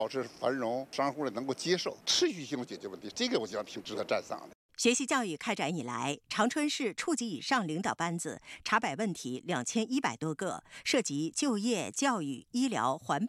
保持繁荣，商户呢能够接受，持续性的解决问题，这个我想挺值得赞赏的。 学习教育开展以来，长春市处级以上领导班子查摆问题2100多个，涉及就业、教育、医疗、环